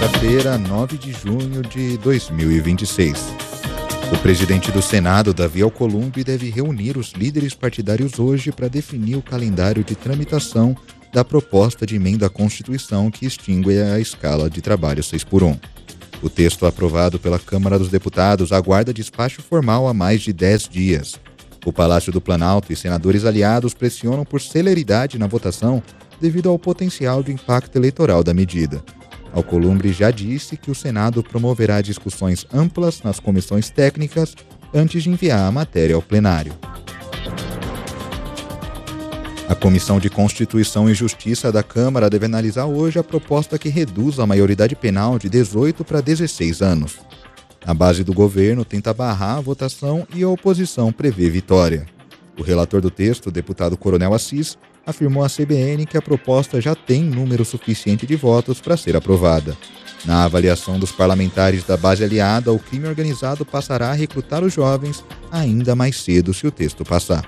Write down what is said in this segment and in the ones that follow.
terça-feira, 9 de junho de 2026. O presidente do Senado, Davi Alcolumbre, deve reunir os líderes partidários hoje para definir o calendário de tramitação da proposta de emenda à Constituição que extingue a escala de trabalho 6x1. O texto aprovado pela Câmara dos Deputados aguarda despacho formal há mais de 10 dias. O Palácio do Planalto e senadores aliados pressionam por celeridade na votação devido ao potencial de impacto eleitoral da medida. Alcolumbre já disse que o Senado promoverá discussões amplas nas comissões técnicas antes de enviar a matéria ao plenário. A Comissão de Constituição e Justiça da Câmara deve analisar hoje a proposta que reduz a maioridade penal de 18 para 16 anos. A base do governo tenta barrar a votação e a oposição prevê vitória. O relator do texto, o deputado Coronel Assis, afirmou à CBN que a proposta já tem número suficiente de votos para ser aprovada. Na avaliação dos parlamentares da base aliada, o crime organizado passará a recrutar os jovens ainda mais cedo se o texto passar.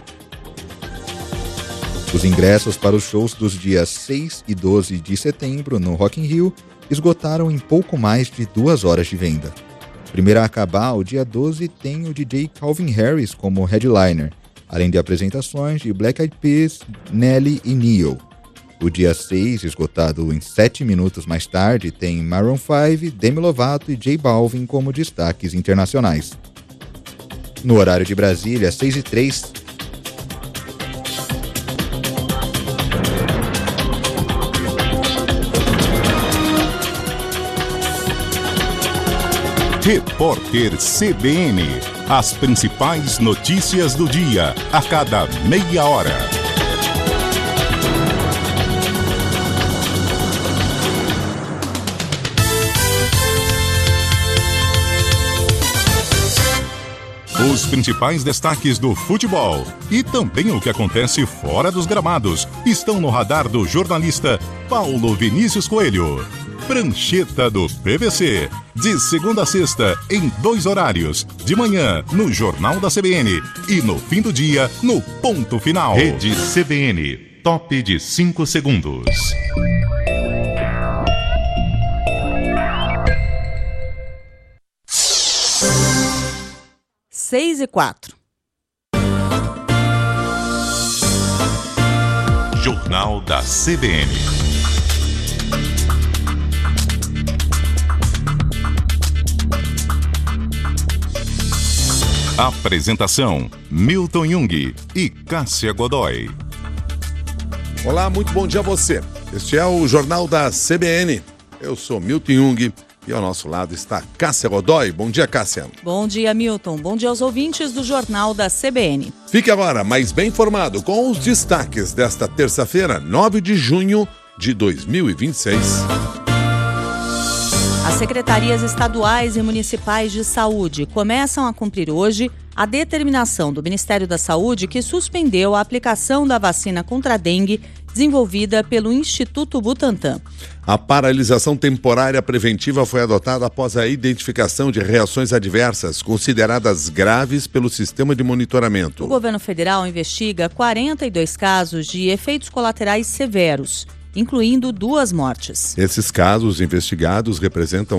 Os ingressos para os shows dos dias 6 e 12 de setembro no Rock in Rio esgotaram em pouco mais de 2 horas de venda. Primeiro a acabar, o dia 12 tem o DJ Calvin Harris como headliner, além de apresentações de Black Eyed Peas, Nelly e Ne-Yo. O dia 6, esgotado em 7 minutos mais tarde, tem Maroon 5, Demi Lovato e J Balvin como destaques internacionais. No horário de Brasília, 6h03. Repórter CBN. As principais notícias do dia, a cada meia hora. Os principais destaques do futebol e também o que acontece fora dos gramados estão no radar do jornalista Paulo Vinícius Coelho. Prancheta do PVC, de segunda a sexta, em 2 horários, de manhã, no Jornal da CBN e no fim do dia, no Ponto Final. Rede CBN, top de 5 segundos. Seis e 4. Jornal da CBN. Apresentação: Milton Jung e Cássia Godoy. Olá, muito bom dia a você. Este é o Jornal da CBN. Eu sou Milton Jung e ao nosso lado está Cássia Godoy. Bom dia, Cássia. Bom dia, Milton. Bom dia aos ouvintes do Jornal da CBN. Fique agora mais bem informado com os destaques desta terça-feira, 9 de junho de 2026. As secretarias estaduais e municipais de saúde começam a cumprir hoje a determinação do Ministério da Saúde que suspendeu a aplicação da vacina contra a dengue desenvolvida pelo Instituto Butantan. A paralisação temporária preventiva foi adotada após a identificação de reações adversas consideradas graves pelo sistema de monitoramento. O governo federal investiga 42 casos de efeitos colaterais severos, incluindo 2 mortes. Esses casos investigados representam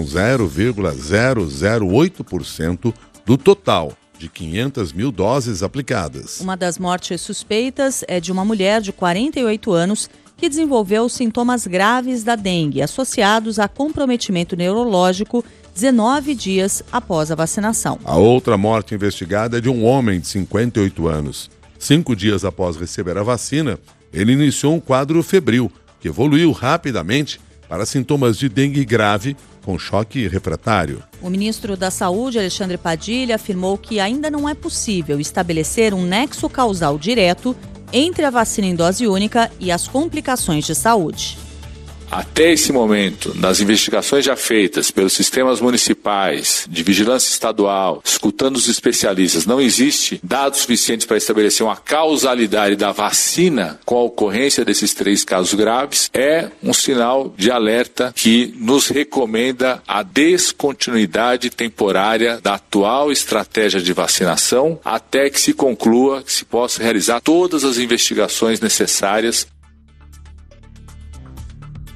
0,008% do total de 500 mil doses aplicadas. Uma das mortes suspeitas é de uma mulher de 48 anos que desenvolveu sintomas graves da dengue associados a comprometimento neurológico 19 dias após a vacinação. A outra morte investigada é de um homem de 58 anos. 5 dias após receber a vacina, ele iniciou um quadro febril, que evoluiu rapidamente para sintomas de dengue grave com choque refratário. O ministro da Saúde, Alexandre Padilha, afirmou que ainda não é possível estabelecer um nexo causal direto entre a vacina em dose única e as complicações de saúde. Até esse momento, nas investigações já feitas pelos sistemas municipais, de vigilância estadual, escutando os especialistas, não existe dados suficientes para estabelecer uma causalidade da vacina com a ocorrência desses 3 casos graves. É um sinal de alerta que nos recomenda a descontinuidade temporária da atual estratégia de vacinação até que se conclua, que se possa realizar todas as investigações necessárias.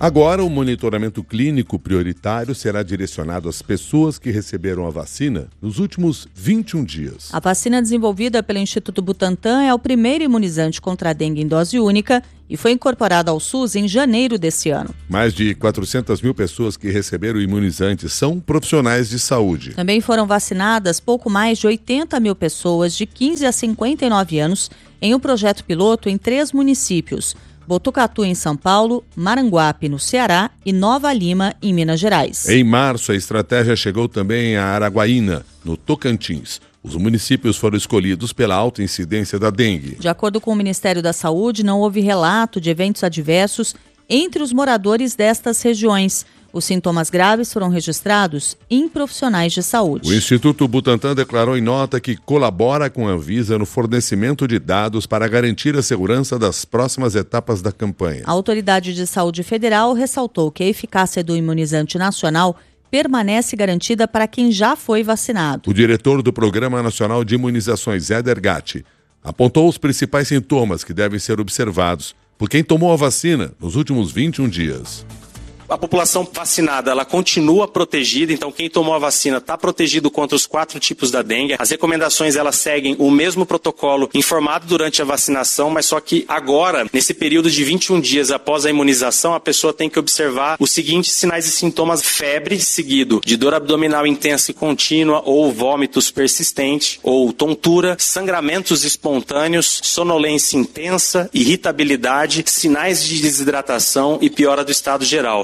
Agora, o monitoramento clínico prioritário será direcionado às pessoas que receberam a vacina nos últimos 21 dias. A vacina desenvolvida pelo Instituto Butantan é o primeiro imunizante contra a dengue em dose única e foi incorporada ao SUS em janeiro desse ano. Mais de 400 mil pessoas que receberam o imunizante são profissionais de saúde. Também foram vacinadas pouco mais de 80 mil pessoas de 15 a 59 anos em um projeto piloto em 3 municípios: Botucatu, em São Paulo, Maranguape, no Ceará e Nova Lima, em Minas Gerais. Em março, a estratégia chegou também a Araguaína, no Tocantins. Os municípios foram escolhidos pela alta incidência da dengue. De acordo com o Ministério da Saúde, não houve relato de eventos adversos entre os moradores destas regiões. Os sintomas graves foram registrados em profissionais de saúde. O Instituto Butantan declarou em nota que colabora com a Anvisa no fornecimento de dados para garantir a segurança das próximas etapas da campanha. A Autoridade de Saúde Federal ressaltou que a eficácia do imunizante nacional permanece garantida para quem já foi vacinado. O diretor do Programa Nacional de Imunizações, Éder Gatti, apontou os principais sintomas que devem ser observados por quem tomou a vacina nos últimos 21 dias. A população vacinada, ela continua protegida, então quem tomou a vacina está protegido contra os 4 tipos da dengue. As recomendações, elas seguem o mesmo protocolo informado durante a vacinação, mas só que agora, nesse período de 21 dias após a imunização, a pessoa tem que observar os seguintes sinais e sintomas: febre, seguido de dor abdominal intensa e contínua, ou vômitos persistentes, ou tontura, sangramentos espontâneos, sonolência intensa, irritabilidade, sinais de desidratação e piora do estado geral.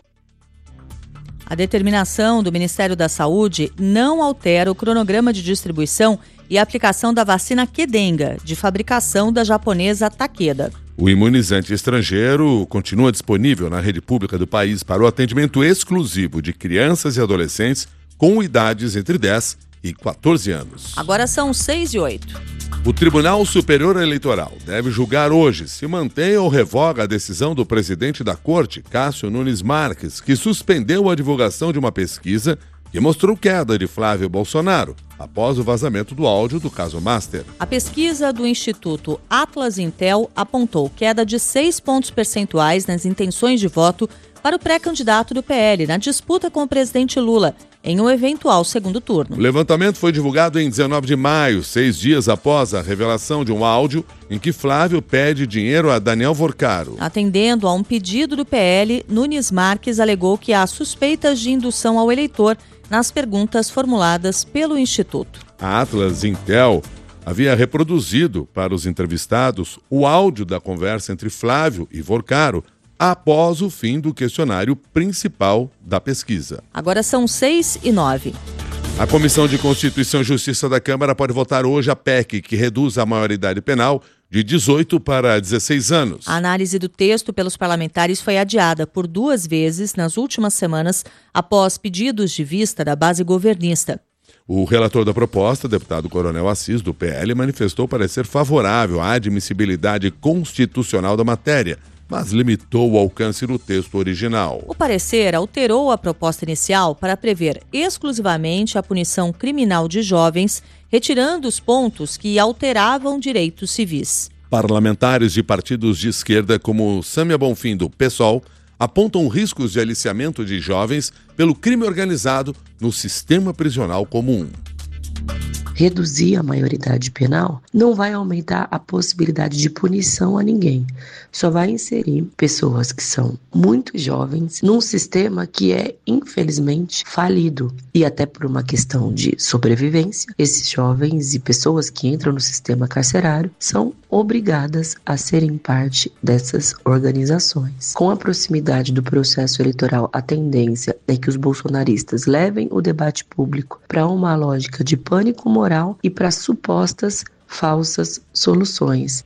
A determinação do Ministério da Saúde não altera o cronograma de distribuição e aplicação da vacina Qdenga, de fabricação da japonesa Takeda. O imunizante estrangeiro continua disponível na rede pública do país para o atendimento exclusivo de crianças e adolescentes com idades entre 10 e 14 anos. Agora são 6:08. O Tribunal Superior Eleitoral deve julgar hoje se mantém ou revoga a decisão do presidente da Corte, Cássio Nunes Marques, que suspendeu a divulgação de uma pesquisa que mostrou queda de Flávio Bolsonaro após o vazamento do áudio do caso Master. A pesquisa do Instituto Atlas Intel apontou queda de 6 pontos percentuais nas intenções de voto para o pré-candidato do PL na disputa com o presidente Lula, em um eventual segundo turno. O levantamento foi divulgado em 19 de maio, 6 dias após a revelação de um áudio em que Flávio pede dinheiro a Daniel Vorcaro. Atendendo a um pedido do PL, Nunes Marques alegou que há suspeitas de indução ao eleitor nas perguntas formuladas pelo Instituto. A Atlas Intel havia reproduzido para os entrevistados o áudio da conversa entre Flávio e Vorcaro após o fim do questionário principal da pesquisa. Agora são 6:09. A Comissão de Constituição e Justiça da Câmara pode votar hoje a PEC, que reduz a maioridade penal de 18 para 16 anos. A análise do texto pelos parlamentares foi adiada por 2 vezes nas últimas semanas, após pedidos de vista da base governista. O relator da proposta, deputado Coronel Assis, do PL, manifestou parecer favorável à admissibilidade constitucional da matéria, mas limitou o alcance do texto original. O parecer alterou a proposta inicial para prever exclusivamente a punição criminal de jovens, retirando os pontos que alteravam direitos civis. Parlamentares de partidos de esquerda, como Sâmia Bonfim, do PSOL, apontam riscos de aliciamento de jovens pelo crime organizado no sistema prisional comum. Reduzir a maioridade penal não vai aumentar a possibilidade de punição a ninguém. Só vai inserir pessoas que são muito jovens num sistema que é, infelizmente, falido. E até por uma questão de sobrevivência, esses jovens e pessoas que entram no sistema carcerário são obrigadas a serem parte dessas organizações. Com a proximidade do processo eleitoral, a tendência é que os bolsonaristas levem o debate público para uma lógica de pânico moral e para supostas falsas soluções.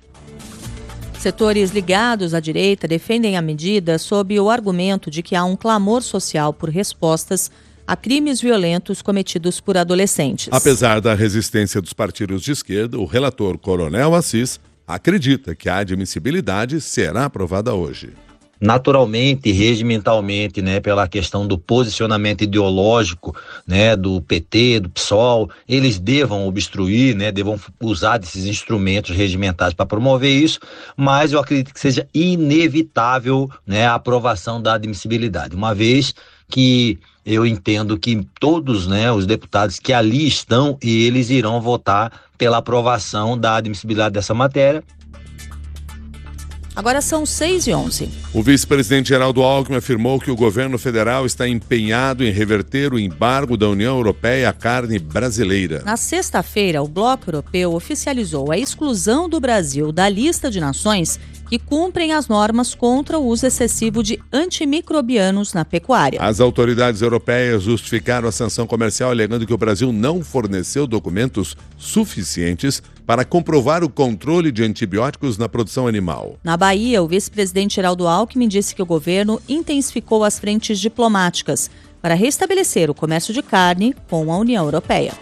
Setores ligados à direita defendem a medida sob o argumento de que há um clamor social por respostas a crimes violentos cometidos por adolescentes. Apesar da resistência dos partidos de esquerda, o relator Coronel Assis acredita que a admissibilidade será aprovada hoje. naturalmente, regimentalmente, né, pela questão do posicionamento ideológico, né, do PT, do PSOL, eles devam obstruir, né, devam usar desses instrumentos regimentais para promover isso, mas eu acredito que seja inevitável, né, a aprovação da admissibilidade, uma vez que eu entendo que todos, né, os deputados que ali estão, e eles irão votar pela aprovação da admissibilidade dessa matéria. Agora são 6h11. O vice-presidente Geraldo Alckmin afirmou que o governo federal está empenhado em reverter o embargo da União Europeia à carne brasileira. Na sexta-feira, o Bloco Europeu oficializou a exclusão do Brasil da lista de nações que cumprem as normas contra o uso excessivo de antimicrobianos na pecuária. As autoridades europeias justificaram a sanção comercial alegando que o Brasil não forneceu documentos suficientes para comprovar o controle de antibióticos na produção animal. Na Bahia, o vice-presidente Geraldo Alckmin disse que o governo intensificou as frentes diplomáticas para restabelecer o comércio de carne com a União Europeia.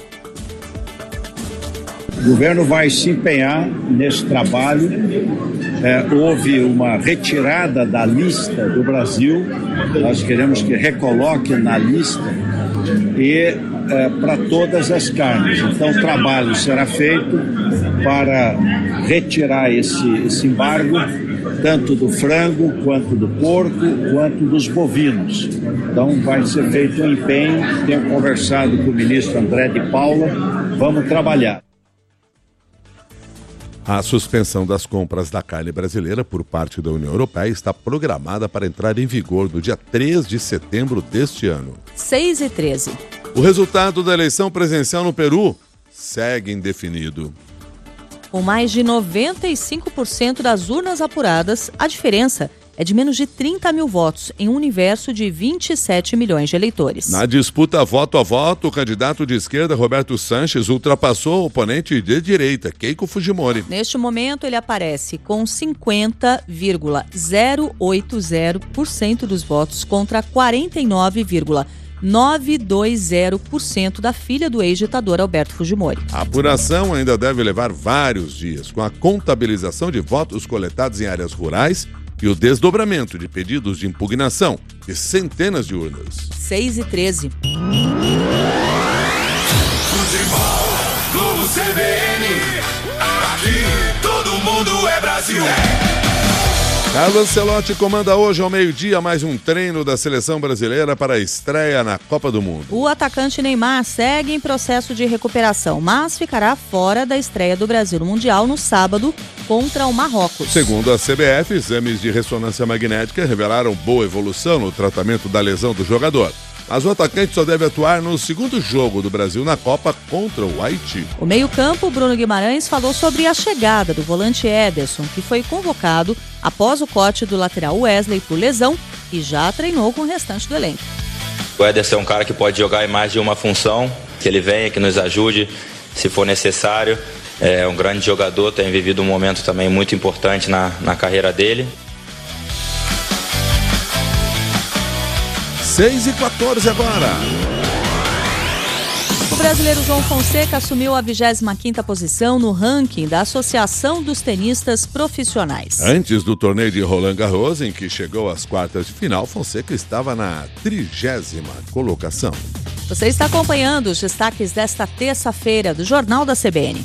O governo vai se empenhar nesse trabalho. Houve uma retirada da lista do Brasil. Nós queremos que recoloque na lista e para todas as carnes. Então, o trabalho será feito para retirar esse embargo, tanto do frango, quanto do porco, quanto dos bovinos. Então, vai ser feito um empenho. Tenho conversado com o ministro André de Paula. Vamos trabalhar. A suspensão das compras da carne brasileira por parte da União Europeia está programada para entrar em vigor no dia 3 de setembro deste ano. 6h13. O resultado da eleição presidencial no Peru segue indefinido. Com mais de 95% das urnas apuradas, a diferença é de menos de 30 mil votos em um universo de 27 milhões de eleitores. Na disputa voto a voto, o candidato de esquerda, Roberto Sanches, ultrapassou o oponente de direita, Keiko Fujimori. Neste momento, ele aparece com 50,080% dos votos contra 49,920% da filha do ex-ditador Alberto Fujimori. A apuração ainda deve levar vários dias, com a contabilização de votos coletados em áreas rurais e o desdobramento de pedidos de impugnação de centenas de urnas. 6h13. Futebol, Globo CBN, aqui todo mundo é Brasil. Carlo Ancelotti comanda hoje ao meio-dia mais um treino da seleção brasileira para a estreia na Copa do Mundo. O atacante Neymar segue em processo de recuperação, mas ficará fora da estreia do Brasil no Mundial no sábado contra o Marrocos. Segundo a CBF, exames de ressonância magnética revelaram boa evolução no tratamento da lesão do jogador. Mas o atacante só deve atuar no segundo jogo do Brasil na Copa contra o Haiti. O meio-campo, Bruno Guimarães, falou sobre a chegada do volante Ederson, que foi convocado após o corte do lateral Wesley por lesão e já treinou com o restante do elenco. O Ederson é um cara que pode jogar em mais de uma função, que ele venha, que nos ajude se for necessário. É um grande jogador, tem vivido um momento também muito importante na carreira dele. 6h14 agora. O brasileiro João Fonseca assumiu a 25ª posição no ranking da Associação dos Tenistas Profissionais. Antes do torneio de Roland Garros, em que chegou às quartas de final, Fonseca estava na 30ª colocação. Você está acompanhando os destaques desta terça-feira do Jornal da CBN.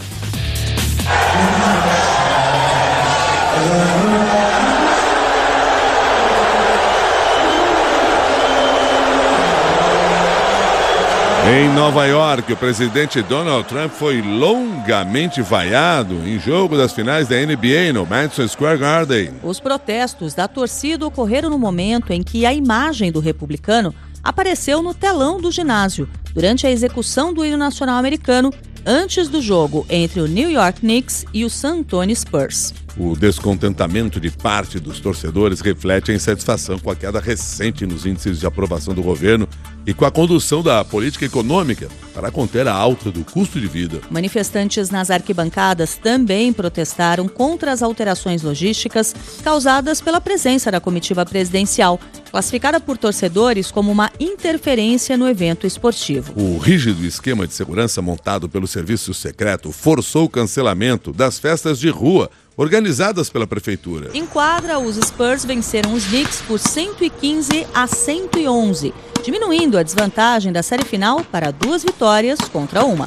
Em Nova York, o presidente Donald Trump foi longamente vaiado em jogo das finais da NBA no Madison Square Garden. Os protestos da torcida ocorreram no momento em que a imagem do republicano apareceu no telão do ginásio durante a execução do hino nacional americano antes do jogo entre o New York Knicks e o San Antonio Spurs. O descontentamento de parte dos torcedores reflete a insatisfação com a queda recente nos índices de aprovação do governo e com a condução da política econômica para conter a alta do custo de vida. Manifestantes nas arquibancadas também protestaram contra as alterações logísticas causadas pela presença da comitiva presidencial, classificada por torcedores como uma interferência no evento esportivo. O rígido esquema de segurança montado pelo serviço secreto forçou o cancelamento das festas de rua organizadas pela prefeitura. Em quadra, os Spurs venceram os Knicks por 115-111, diminuindo a desvantagem da série final para 2 vitórias contra 1.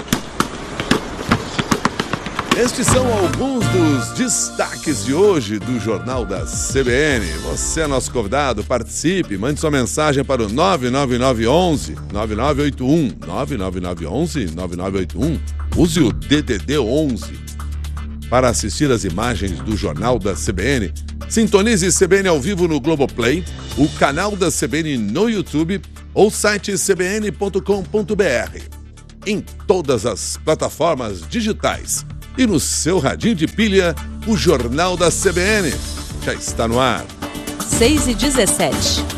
Estes são alguns dos destaques de hoje do Jornal da CBN. Você é nosso convidado, participe, mande sua mensagem para o 99911-9981, 99911-9981. Use o DDD 11 para assistir as imagens do Jornal da CBN. Sintonize CBN ao vivo no Globoplay, o canal da CBN no YouTube ou site cbn.com.br. Em todas as plataformas digitais. E no seu radinho de pilha, o Jornal da CBN já está no ar. 6h17.